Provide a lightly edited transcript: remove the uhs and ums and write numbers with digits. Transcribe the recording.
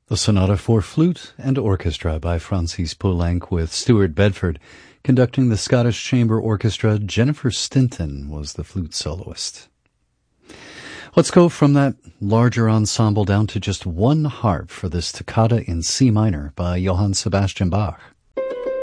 The Sonata for Flute and Orchestra by Francis Poulenc with Stuart Bedford. Conducting the Scottish Chamber Orchestra, Jennifer Stinton was the flute soloist. Let's go from that larger ensemble down to just one harp for this toccata in C minor by Johann Sebastian Bach.